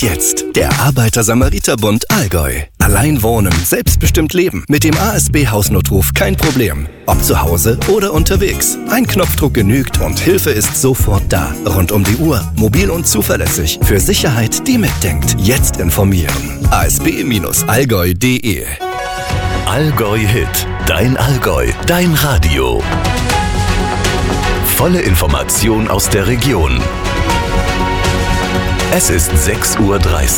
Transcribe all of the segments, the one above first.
jetzt der Arbeiter-Samariter-Bund Allgäu. Allein wohnen, selbstbestimmt leben. Mit dem ASB-Hausnotruf kein Problem. Ob zu Hause oder unterwegs. Ein Knopfdruck genügt und Hilfe ist sofort da. Rund um die Uhr, mobil und zuverlässig. Für Sicherheit, die mitdenkt. Jetzt informieren. asb-allgäu.de. Allgäu Hit. Dein Allgäu. Dein Radio. Volle Information aus der Region. Es ist 6:30 Uhr.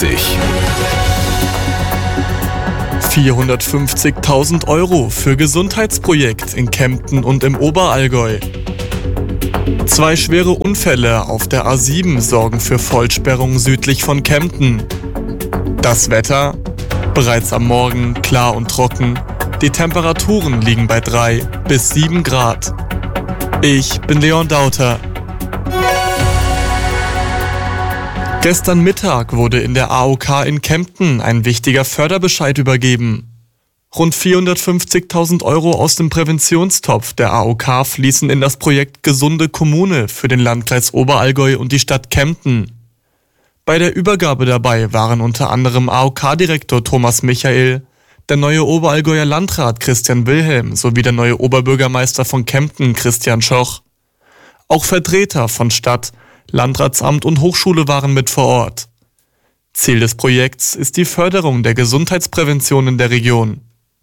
450.000 Euro für Gesundheitsprojekt in Kempten und im Oberallgäu. 2 schwere Unfälle auf der A7 sorgen für Vollsperrung südlich von Kempten. Das Wetter? Bereits am Morgen klar und trocken. Die Temperaturen liegen bei 3 bis 7 Grad. Ich bin Leon Dauter. Gestern Mittag wurde in der AOK in Kempten ein wichtiger Förderbescheid übergeben. Rund 450.000 Euro aus dem Präventionstopf der AOK fließen in das Projekt Gesunde Kommune für den Landkreis Oberallgäu und die Stadt Kempten. Bei der Übergabe dabei waren unter anderem AOK-Direktor Thomas Michael, der neue Oberallgäuer Landrat Christian Wilhelm sowie der neue Oberbürgermeister von Kempten Christian Schoch. Auch Vertreter von Stadt, Landratsamt und Hochschule waren mit vor Ort. Ziel des Projekts ist die Förderung der Gesundheitsprävention in der Region.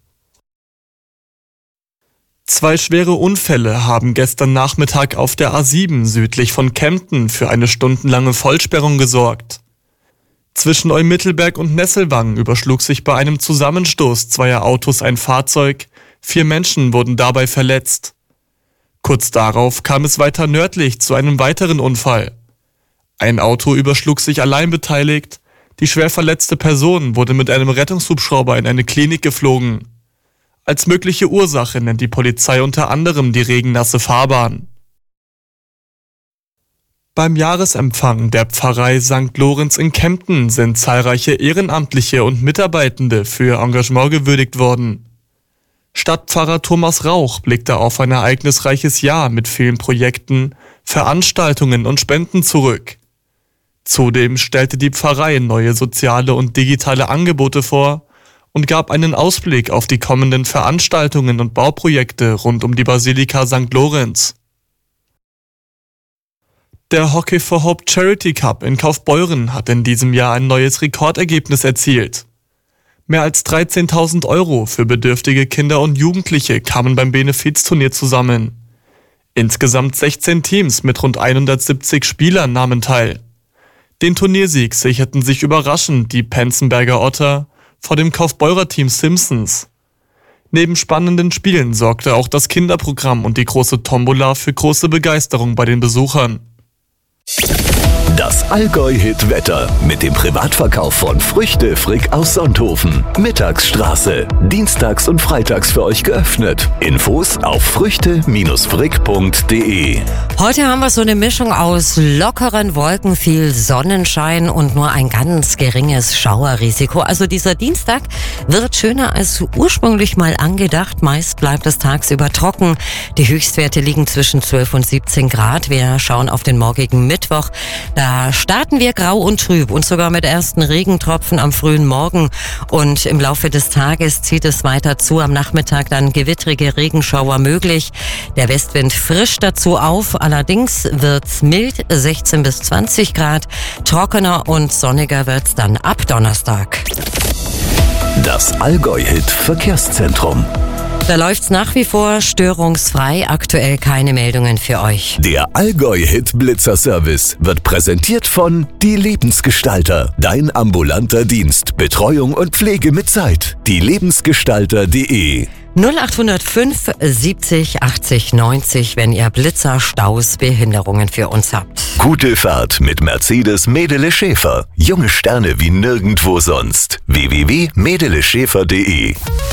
2 schwere Unfälle haben gestern Nachmittag auf der A7 südlich von Kempten für eine stundenlange Vollsperrung gesorgt. Zwischen Eumittelberg und Nesselwang überschlug sich bei einem Zusammenstoß zweier Autos ein Fahrzeug. 4 Menschen wurden dabei verletzt. Kurz darauf kam es weiter nördlich zu einem weiteren Unfall. Ein Auto überschlug sich allein beteiligt. Die schwer verletzte Person wurde mit einem Rettungshubschrauber in eine Klinik geflogen. Als mögliche Ursache nennt die Polizei unter anderem die regennasse Fahrbahn. Beim Jahresempfang der Pfarrei St. Lorenz in Kempten sind zahlreiche Ehrenamtliche und Mitarbeitende für ihr Engagement gewürdigt worden. Stadtpfarrer Thomas Rauch blickte auf ein ereignisreiches Jahr mit vielen Projekten, Veranstaltungen und Spenden zurück. Zudem stellte die Pfarrei neue soziale und digitale Angebote vor und gab einen Ausblick auf die kommenden Veranstaltungen und Bauprojekte rund um die Basilika St. Lorenz. Der Hockey for Hope Charity Cup in Kaufbeuren hat in diesem Jahr ein neues Rekordergebnis erzielt. Mehr als 13.000 Euro für bedürftige Kinder und Jugendliche kamen beim Benefizturnier zusammen. Insgesamt 16 Teams mit rund 170 Spielern nahmen teil. Den Turniersieg sicherten sich überraschend die Penzenberger Otter vor dem Kaufbeurer Team Simpsons. Neben spannenden Spielen sorgte auch das Kinderprogramm und die große Tombola für große Begeisterung bei den Besuchern. Das Allgäu-Hit-Wetter mit dem Privatverkauf von Früchte Frick aus Sonthofen. Mittagsstraße. Dienstags und freitags für euch geöffnet. Infos auf früchte-frick.de. Heute haben wir so eine Mischung aus lockeren Wolken, viel Sonnenschein und nur ein ganz geringes Schauerrisiko. Also dieser Dienstag wird schöner als ursprünglich mal angedacht. Meist bleibt es tagsüber trocken. Die Höchstwerte liegen zwischen 12 und 17 Grad. Wir schauen auf den morgigen Mittwoch. Da starten wir grau und trüb und sogar mit ersten Regentropfen am frühen Morgen. Und im Laufe des Tages zieht es weiter zu. Am Nachmittag dann gewittrige Regenschauer möglich. Der Westwind frischt dazu auf. Allerdings wird's mild, 16 bis 20 Grad. Trockener und sonniger wird's dann ab Donnerstag. Das Allgäu-Hit Verkehrszentrum. Da läuft's nach wie vor störungsfrei. Aktuell keine Meldungen für euch. Der Allgäu-Hit Blitzer-Service wird präsentiert von Die Lebensgestalter. Dein ambulanter Dienst. Betreuung und Pflege mit Zeit. dielebensgestalter.de 0805 70 80 90, wenn ihr Blitzer, Staus, Behinderungen für uns habt. Gute Fahrt mit Mercedes Medele Schäfer. Junge Sterne wie nirgendwo sonst. www.medeleschäfer.de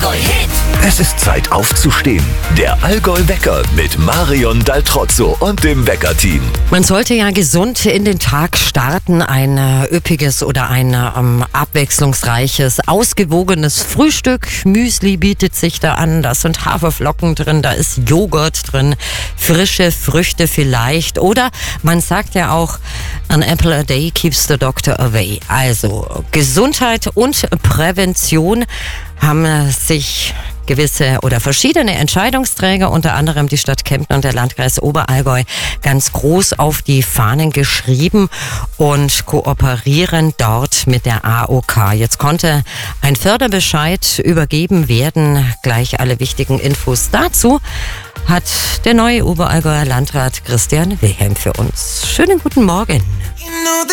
Allgäu-Hit. Es ist Zeit aufzustehen. Der Allgäu-Wecker mit Marion Daltrozzo und dem Wecker-Team. Man sollte ja gesund in den Tag starten. Ein üppiges oder ein abwechslungsreiches, ausgewogenes Frühstück. Müsli bietet sich da an. Da sind Haferflocken drin, da ist Joghurt drin, frische Früchte vielleicht. Oder man sagt ja auch, an apple a day keeps the doctor away. Also Gesundheit und Prävention haben sich gewisse oder verschiedene Entscheidungsträger, unter anderem die Stadt Kempten und der Landkreis Oberallgäu, ganz groß auf die Fahnen geschrieben und kooperieren dort mit der AOK. Jetzt konnte ein Förderbescheid übergeben werden. Gleich alle wichtigen Infos dazu hat der neue Oberallgäuer Landrat Christian Wilhelm für uns. Schönen guten Morgen.